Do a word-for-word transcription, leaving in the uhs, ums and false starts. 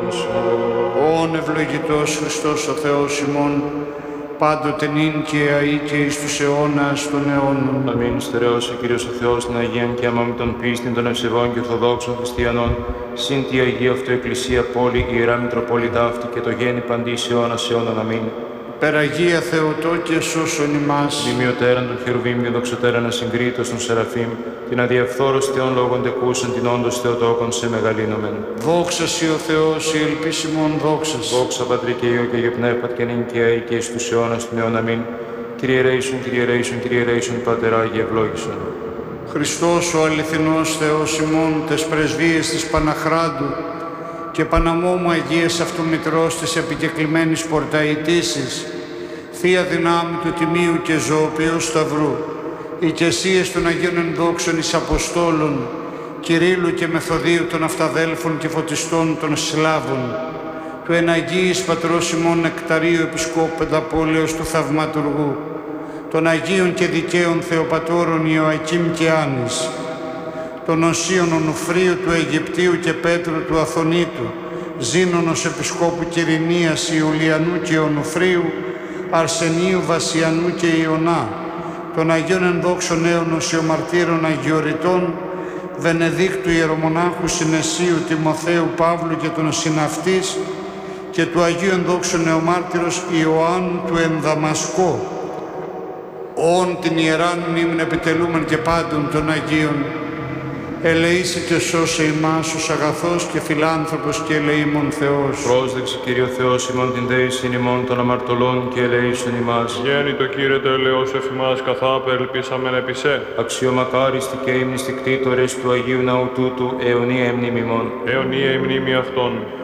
Ον ευλογητός Χριστός ο Θεός ημών, πάντοτε νυν και αεί και εις τους αιώνας των αιώνων. Αμήν. Στερεώσει Κύριος ο Θεός την Αγίαν και άμα με τον πίστην των ευσεβών και ορθοδόξων χριστιανών, συν τη Αγία αυτού Εκκλησία πόλη, Ιερά Μητροπόλη ταύτη και το γέννη παντής αιώνας αιώνων. Αμήν. Περαγία Θεοτό και σώσον ημάς. Μιμιωτέραν των χερουβίμ και δοξωτέραν ασυγκρίτως των Σεραφείμ, την αδιαφθόρος Θεών λόγων τεκούσαν την όντως Θεοτόκον σε μεγαλύνομεν. Δόξα Σοι ο Θεός, η ελπίσιμον δόξα. Δόξα Πατρί και Υιό και Αγίου Πνεύματι και νυν και αεί και εις τους αιώνας των αιών. Αμήν. Κύριε Ρέησον, Κύριε Ρέησον, Κύριε Ρέησον, Πατερά και ευλόγησον. Χριστός ο αληθινός Θεός ημών, τες πρεσβείες της Παναχράντου και Παναμόμου Αγίας Αυτομητρός της επικεκλημένης πορταητήσης, Θεία Δυνάμει του Τιμίου και Ζωοποιού Σταυρού, οικεσίες των Αγίων Ενδόξων εις Αποστόλων, Κυρίλλου και Μεθοδίου των Αυταδέλφων και Φωτιστών των Σλάβων, του Εναγίης Πατρός ημών Νεκταρίου Επισκόπου Πενταπόλεως του Θαυματουργού, των Αγίων και Δικαίων Θεοπατώρων Ιωακήμ και Άννης, των Οσίων Ονουφρίου του Αιγυπτίου και Πέτρου του Αθωνίτου, Ζήνωνος Επισκόπου Κυρηνίας Ιουλιανού και Ονουφρίου, Αρσενίου Βασιανού και Ιωνά, των Αγίων Ενδόξων Νέων Οσιομαρτύρων Αγιοριτών, Βενεδίκτου Ιερομονάχου Συνεσίου Τιμοθέου Παύλου και των Συναυτής και του Αγίου Ενδόξου Νεομάρτυρος Ιωάννου του Ενδαμασκό, όν την Ιεράν μνήμην επιτελούμεν και πάντων των Αγίων, ελεήσει και σώσε ημάς ως αγαθός και φιλάνθρωπος και ελεήμων Θεός. Πρόσδεξε Κύριε Θεός ημών την δέησιν ημών των αμαρτωλών και ελεήσον ημάς. Γέννητο Κύριε το ελεός εφημάς καθά περιλπίσαμεν επί σε. Αξιομακάριστη και ύμνηστη κτήτορες του Αγίου Ναού τούτου αιωνία η μνήμη ημών. Αιωνία η μνήμη αυτών.